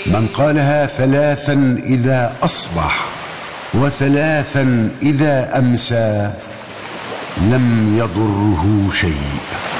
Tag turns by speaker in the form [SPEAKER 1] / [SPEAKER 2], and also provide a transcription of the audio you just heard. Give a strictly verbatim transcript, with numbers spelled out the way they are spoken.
[SPEAKER 1] من قالها ثلاثا إذا أصبح وثلاثا إذا أمسى لم يضره شيء.